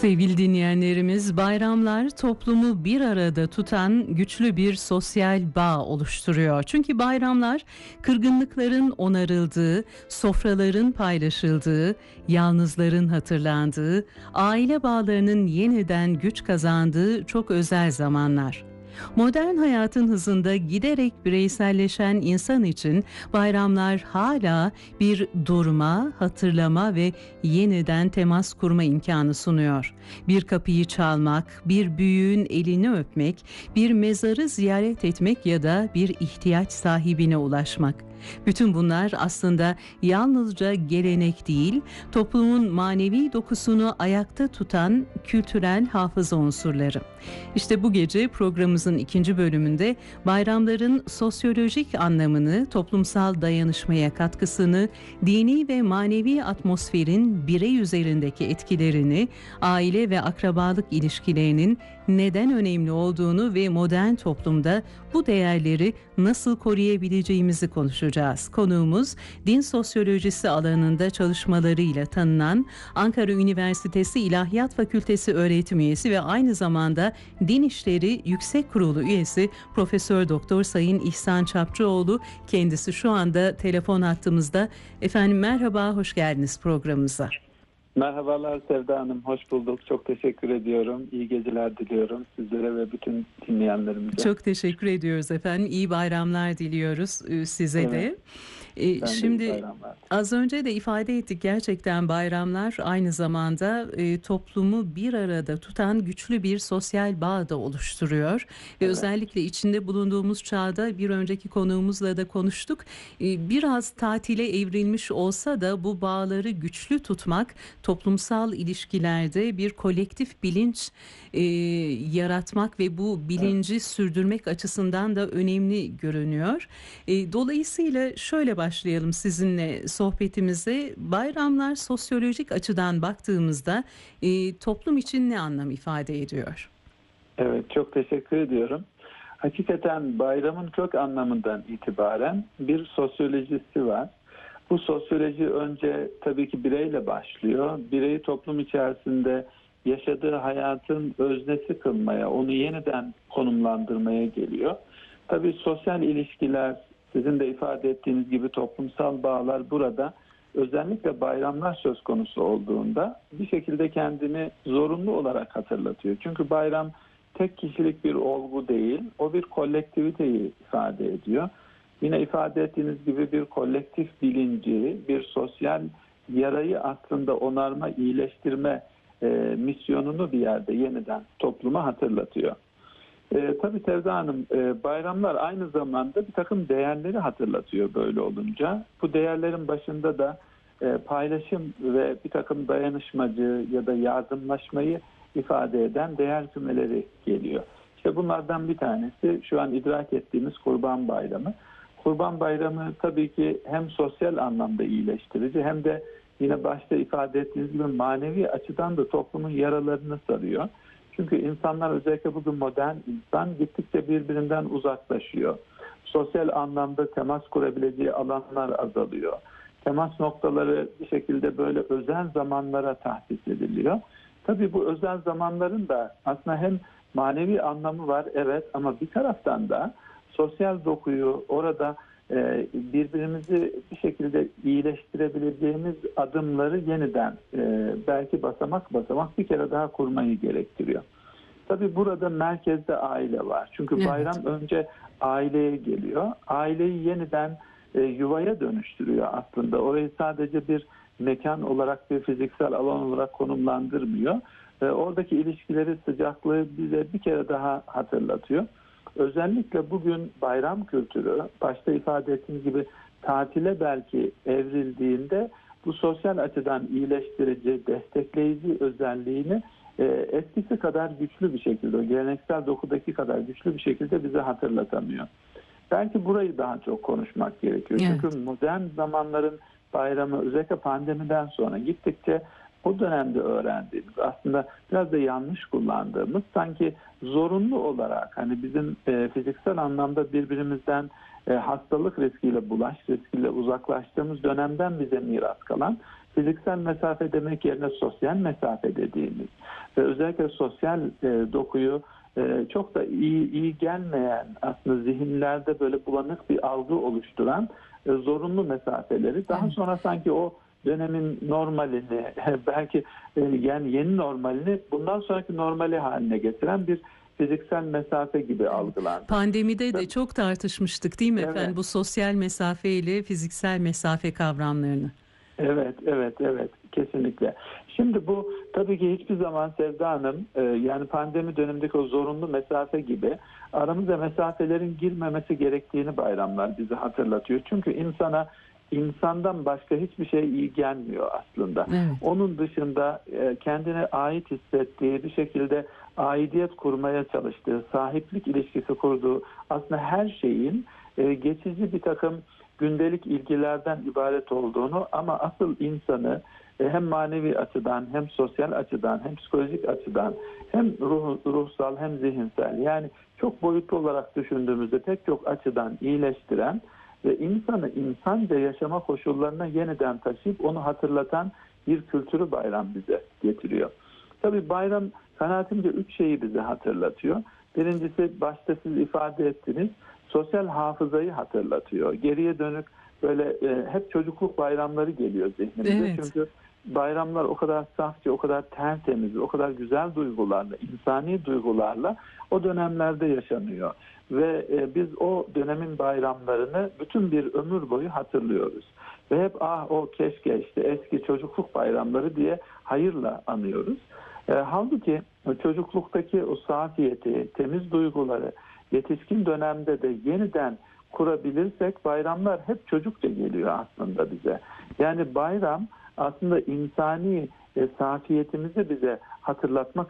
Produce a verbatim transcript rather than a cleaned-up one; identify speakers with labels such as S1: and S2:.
S1: Sevgili dinleyenlerimiz, bayramlar toplumu bir arada tutan güçlü bir sosyal bağ oluşturuyor. Çünkü bayramlar kırgınlıkların onarıldığı, sofraların paylaşıldığı, yalnızların hatırlandığı, aile bağlarının yeniden güç kazandığı çok özel zamanlar. Modern hayatın hızında giderek bireyselleşen insan için bayramlar hala bir durma, hatırlama ve yeniden temas kurma imkanı sunuyor. Bir kapıyı çalmak, bir büyüğün elini öpmek, bir mezarı ziyaret etmek ya da bir ihtiyaç sahibine ulaşmak. Bütün bunlar aslında yalnızca gelenek değil, toplumun manevi dokusunu ayakta tutan kültürel hafıza unsurları. İşte bu gece programımızın ikinci bölümünde bayramların sosyolojik anlamını, toplumsal dayanışmaya katkısını, dini ve manevi atmosferin birey üzerindeki etkilerini, aile ve akrabalık ilişkilerinin neden önemli olduğunu ve modern toplumda bu değerleri nasıl koruyabileceğimizi konuşacağız. Konuğumuz din sosyolojisi alanında çalışmalarıyla tanınan Ankara Üniversitesi İlahiyat Fakültesi öğretim üyesi ve aynı zamanda Din İşleri Yüksek Kurulu üyesi Profesör Doktor Sayın İhsan Çapçıoğlu. Kendisi şu anda telefon hattımızda. Efendim merhaba, hoş geldiniz programımıza.
S2: Merhabalar Sevda Hanım, hoş bulduk. Çok teşekkür ediyorum. İyi geceler diliyorum sizlere ve bütün dinleyenlerimize.
S1: Çok teşekkür ediyoruz efendim. İyi bayramlar diliyoruz size
S2: Evet.
S1: de. Ee, şimdi az önce de ifade ettik, gerçekten bayramlar aynı zamanda e, toplumu bir arada tutan güçlü bir sosyal bağ da oluşturuyor. Ve
S2: Evet.
S1: özellikle içinde bulunduğumuz çağda bir önceki konuğumuzla da konuştuk. E, biraz tatile evrilmiş olsa da bu bağları güçlü tutmak toplumsal ilişkilerde bir kolektif bilinç e, yaratmak ve bu bilinci evet. sürdürmek açısından da önemli görünüyor. E, dolayısıyla şöyle başlayalım sizinle sohbetimize. Bayramlar sosyolojik açıdan baktığımızda e, toplum için ne anlam ifade ediyor?
S2: Evet, çok teşekkür ediyorum. Hakikaten bayramın kök anlamından itibaren bir sosyolojisi var. Bu sosyoloji önce tabii ki bireyle başlıyor. Bireyi toplum içerisinde yaşadığı hayatın öznesi kılmaya, onu yeniden konumlandırmaya geliyor. Tabii sosyal ilişkiler, sizin de ifade ettiğiniz gibi toplumsal bağlar burada özellikle bayramlar söz konusu olduğunda bir şekilde kendini zorunlu olarak hatırlatıyor. Çünkü bayram tek kişilik bir olgu değil, o bir kolektiviteyi ifade ediyor. Yine ifade ettiğiniz gibi bir kolektif bilinci, bir sosyal yarayı aslında onarma, iyileştirme e, misyonunu bir yerde yeniden topluma hatırlatıyor. E, tabii Sevda Hanım, e, bayramlar aynı zamanda bir takım değerleri hatırlatıyor böyle olunca. Bu değerlerin başında da e, paylaşım ve bir takım dayanışmacı ya da yardımlaşmayı ifade eden değer kümeleri geliyor. İşte bunlardan bir tanesi şu an idrak ettiğimiz Kurban Bayramı. Kurban Bayramı tabii ki hem sosyal anlamda iyileştirici hem de yine başta ifade ettiğiniz gibi manevi açıdan da toplumun yaralarını sarıyor. Çünkü insanlar, özellikle bugün modern insan, gittikçe birbirinden uzaklaşıyor. Sosyal anlamda temas kurabileceği alanlar azalıyor. Temas noktaları bir şekilde böyle özel zamanlara tahsis ediliyor. Tabii bu özel zamanların da aslında hem manevi anlamı var, evet, ama bir taraftan da sosyal dokuyu, orada e, birbirimizi bir şekilde iyileştirebileceğimiz adımları yeniden e, belki basamak basamak bir kere daha kurmayı gerektiriyor. Tabii burada merkezde aile var. Çünkü evet. bayram önce aileye geliyor. Aileyi yeniden e, yuvaya dönüştürüyor aslında. Orayı sadece bir mekan olarak, bir fiziksel alan olarak konumlandırmıyor. E, oradaki ilişkileri, sıcaklığı bize bir kere daha hatırlatıyor. Özellikle bugün bayram kültürü, başta ifade ettiğim gibi tatile belki evrildiğinde bu sosyal açıdan iyileştirici, destekleyici özelliğini e, eskisi kadar güçlü bir şekilde, o geleneksel dokudaki kadar güçlü bir şekilde bize hatırlatamıyor. Belki burayı daha çok konuşmak gerekiyor. Evet. Çünkü modern zamanların bayramı, özellikle pandemiden sonra gittikçe o dönemde öğrendiğimiz, aslında biraz da yanlış kullandığımız, sanki zorunlu olarak hani bizim e, fiziksel anlamda birbirimizden e, hastalık riskiyle, bulaş riskiyle uzaklaştığımız dönemden bize miras kalan fiziksel mesafe demek yerine sosyal mesafe dediğimiz ve özellikle sosyal e, dokuyu e, çok da iyi iyi gelmeyen, aslında zihinlerde böyle bulanık bir algı oluşturan e, zorunlu mesafeleri daha
S1: Evet.
S2: sonra sanki o dönemin normalini, belki e, yani yeni normalini bundan sonraki normali haline getiren bir fiziksel mesafe gibi algılandı.
S1: Pandemide de çok tartışmıştık değil mi
S2: Evet.
S1: efendim, bu sosyal mesafe ile fiziksel mesafe kavramlarını?
S2: Evet, evet, evet. Kesinlikle. Şimdi bu tabii ki hiçbir zaman Sevda Hanım, e, yani pandemi dönemindeki o zorunlu mesafe gibi aramıza mesafelerin girmemesi gerektiğini bayramlar bize hatırlatıyor. Çünkü insana insandan başka hiçbir şey iyi gelmiyor aslında.
S1: Evet.
S2: Onun dışında e, kendine ait hissettiği, bir şekilde aidiyet kurmaya çalıştığı, sahiplik ilişkisi kurduğu aslında her şeyin e, geçici bir takım gündelik ilgilerden ibaret olduğunu, ama asıl insanı e, hem manevi açıdan, hem sosyal açıdan, hem psikolojik açıdan, hem ruh, ruhsal hem zihinsel, yani çok boyutlu olarak düşündüğümüzde pek çok açıdan iyileştiren ve insanı insanca yaşama koşullarına yeniden taşıyıp onu hatırlatan bir kültürü bayram bize getiriyor. Tabii bayram kanaatimce üç şeyi bize hatırlatıyor. Birincisi, başta siz ifade ettiniz, sosyal hafızayı hatırlatıyor. Geriye dönük böyle e, hep çocukluk bayramları geliyor zihnimize.
S1: Evet.
S2: Çünkü bayramlar o kadar safça, o kadar tertemiz, o kadar güzel duygularla, insani duygularla o dönemlerde yaşanıyor. Ve e, biz o dönemin bayramlarını bütün bir ömür boyu hatırlıyoruz. Ve hep ah o keşke işte eski çocukluk bayramları diye hayırla anıyoruz. E, halbuki çocukluktaki o safiyeti, temiz duyguları yetişkin dönemde de yeniden kurabilirsek bayramlar hep çocukça geliyor aslında bize. Yani bayram aslında insani e, safiyetimizi bize hatırlatmak